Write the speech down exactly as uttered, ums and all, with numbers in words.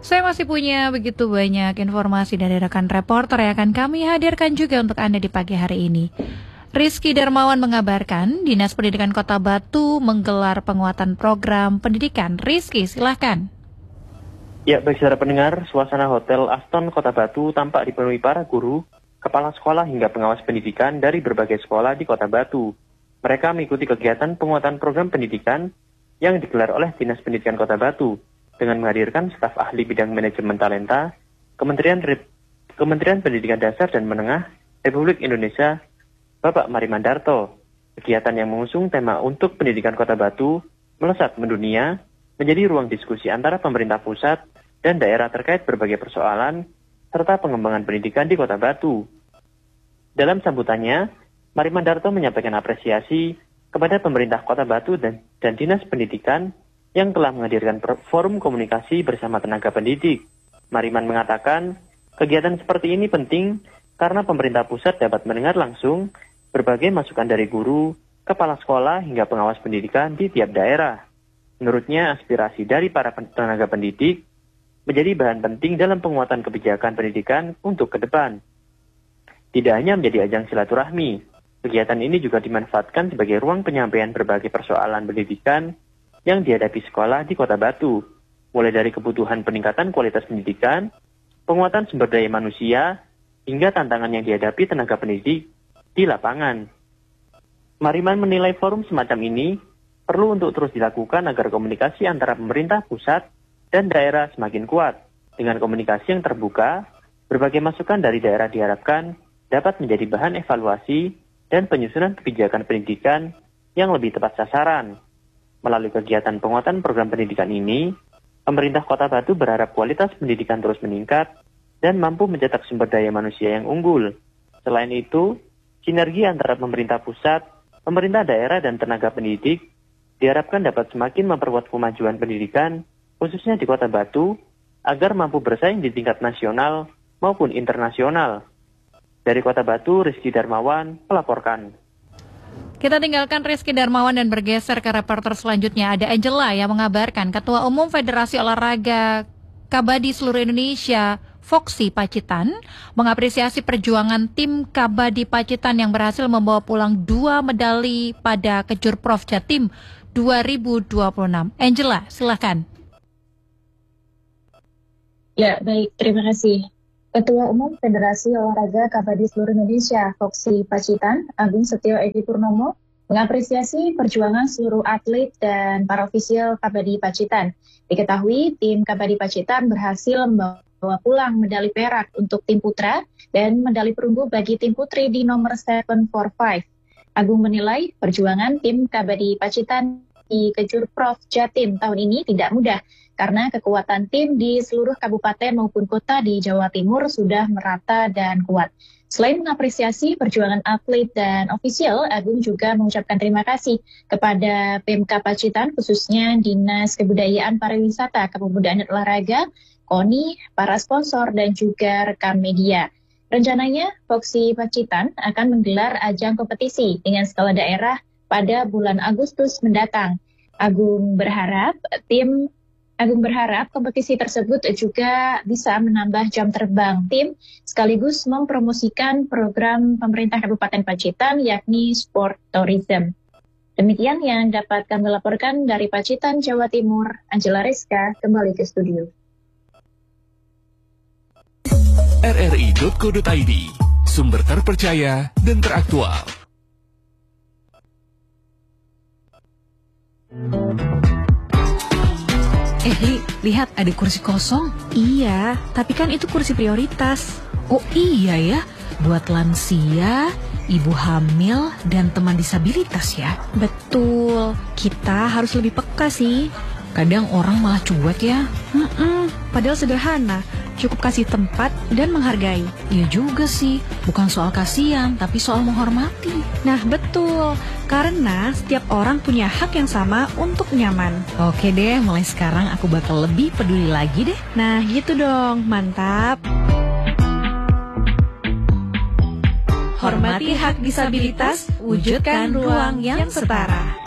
Saya masih punya begitu banyak informasi dari rekan reporter yang akan kami hadirkan juga untuk Anda di pagi hari ini. Rizky Darmawan mengabarkan Dinas Pendidikan Kota Batu menggelar penguatan program pendidikan. Rizky, silahkan. Ya, baik saudara pendengar, suasana Hotel Aston Kota Batu tampak dipenuhi para guru, kepala sekolah hingga pengawas pendidikan dari berbagai sekolah di Kota Batu. Mereka mengikuti kegiatan penguatan program pendidikan yang digelar oleh Dinas Pendidikan Kota Batu dengan menghadirkan staf ahli bidang manajemen talenta, Kementerian Rep- Kementerian Pendidikan Dasar dan Menengah Republik Indonesia, Bapak Marimandarto. Kegiatan yang mengusung tema untuk pendidikan Kota Batu melesat mendunia menjadi ruang diskusi antara pemerintah pusat dan daerah terkait berbagai persoalan serta pengembangan pendidikan di Kota Batu. Dalam sambutannya, Marimandarto menyampaikan apresiasi kepada pemerintah Kota Batu dan, dan Dinas Pendidikan yang telah menghadirkan forum komunikasi bersama tenaga pendidik. Mariman mengatakan, kegiatan seperti ini penting karena pemerintah pusat dapat mendengar langsung berbagai masukan dari guru, kepala sekolah hingga pengawas pendidikan di tiap daerah. Menurutnya, aspirasi dari para tenaga pendidik menjadi bahan penting dalam penguatan kebijakan pendidikan untuk ke depan. Tidak hanya menjadi ajang silaturahmi, kegiatan ini juga dimanfaatkan sebagai ruang penyampaian berbagai persoalan pendidikan yang dihadapi sekolah di Kota Batu, mulai dari kebutuhan peningkatan kualitas pendidikan, penguatan sumber daya manusia, hingga tantangan yang dihadapi tenaga pendidik di lapangan. Mariman menilai forum semacam ini perlu untuk terus dilakukan agar komunikasi antara pemerintah pusat dan daerah semakin kuat. Dengan komunikasi yang terbuka, berbagai masukan dari daerah diharapkan dapat menjadi bahan evaluasi dan penyusunan kebijakan pendidikan yang lebih tepat sasaran. Melalui kegiatan penguatan program pendidikan ini, pemerintah Kota Batu berharap kualitas pendidikan terus meningkat dan mampu mencetak sumber daya manusia yang unggul. Selain itu, sinergi antara pemerintah pusat, pemerintah daerah, dan tenaga pendidik diharapkan dapat semakin memperkuat kemajuan pendidikan, khususnya di Kota Batu, agar mampu bersaing di tingkat nasional maupun internasional. Dari Kota Batu, Rizky Darmawan melaporkan. Kita tinggalkan Rizky Darmawan dan bergeser ke reporter selanjutnya. Ada Angela yang mengabarkan Ketua Umum Federasi Olahraga Kabadi Seluruh Indonesia, Foxy Pacitan, mengapresiasi perjuangan tim Kabadi Pacitan yang berhasil membawa pulang dua medali pada Kejur Prof Jatim dua ribu dua puluh enam. Angela, silakan. Ya, baik. Terima kasih. Ketua Umum Federasi Olahraga Kabadi Seluruh Indonesia, Foxy Pacitan, Agung Setio Edi Purnomo, mengapresiasi perjuangan seluruh atlet dan para ofisial Kabadi Pacitan. Diketahui, tim Kabadi Pacitan berhasil membawa bawa pulang medali perak untuk tim putra dan medali perunggu bagi tim putri di nomor tujuh empat lima. Agung menilai perjuangan tim Kabadi Pacitan di Kejur Prof Jatim tahun ini tidak mudah karena kekuatan tim di seluruh kabupaten maupun kota di Jawa Timur sudah merata dan kuat. Selain mengapresiasi perjuangan atlet dan ofisial, Agung juga mengucapkan terima kasih kepada Pemka Pacitan, khususnya Dinas Kebudayaan Pariwisata, Kepemudaan dan Olahraga, KONI, para sponsor, dan juga rekan media. Rencananya, Foxy Pacitan akan menggelar ajang kompetisi dengan skala daerah pada bulan Agustus mendatang. Agung berharap tim Agung berharap kompetisi tersebut juga bisa menambah jam terbang tim sekaligus mempromosikan program pemerintah Kabupaten Pacitan yakni Sport Tourism. Demikian yang dapat kami laporkan dari Pacitan, Jawa Timur. Angela Rizka kembali ke studio. R R I titik co titik I D, sumber terpercaya dan teraktual. Eh, Li, lihat ada kursi kosong. Iya, tapi kan itu kursi prioritas. Oh iya ya, buat lansia, ibu hamil, dan teman disabilitas ya. Betul, kita harus lebih peka sih. Kadang orang malah cuek ya. Mm-mm, padahal sederhana, cukup kasih tempat dan menghargai. Iya juga sih, bukan soal kasihan, tapi soal menghormati. Nah betul, karena setiap orang punya hak yang sama untuk nyaman. Oke deh, mulai sekarang aku bakal lebih peduli lagi deh. Nah gitu dong, mantap. Hormati hak disabilitas, wujudkan ruang yang setara.